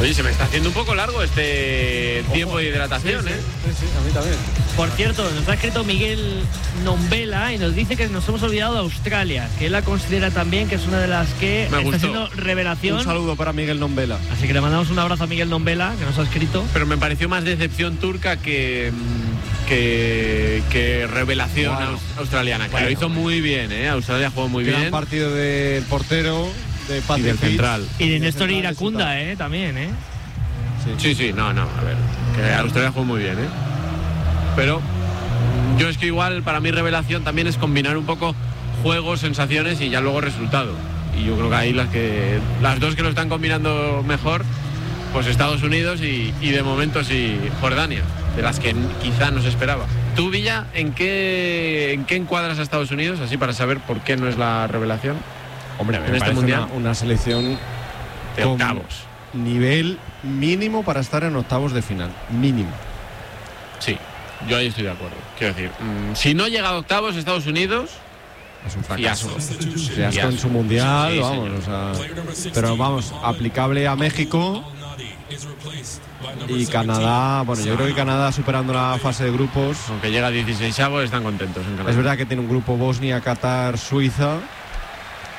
Oye, se me está haciendo un poco largo este tiempo de hidratación, Sí, a mí también. Por cierto, nos ha escrito Miguel Nombela y nos dice que nos hemos olvidado de Australia, que él la considera también que es una de las que está siendo revelación. Un saludo para Miguel Nombela. Así que le mandamos un abrazo a Miguel Nombela, que nos ha escrito. Pero me pareció más decepción turca que revelación australiana. Que lo hizo muy bien, Australia jugó muy bien. Gran partido del portero, de Patrick y del central. Y de Néstor Iracunda, también, Sí, no, a ver. Que Australia jugó muy bien, Pero yo es que igual para mí revelación también es combinar un poco juego, sensaciones y ya luego resultado. Y yo creo que ahí las dos que lo están combinando mejor, pues Estados Unidos y de momento sí Jordania, de las que quizá no se esperaba. Tú, Villa, ¿en qué encuadras a Estados Unidos? Así para saber por qué no es la revelación. Hombre, me en este parece mundial una selección de octavos. Nivel mínimo para estar en octavos de final. Mínimo. Sí, yo ahí estoy de acuerdo. Quiero decir, si no llega a octavos Estados Unidos, es un fracaso. Fiasco en su mundial, sí, vamos. Pero vamos, aplicable a México y Canadá. Bueno, yo creo que Canadá superando la fase de grupos. Aunque llega a 16avos, están contentos en Canadá. Es verdad que tiene un grupo Bosnia, Qatar, Suiza.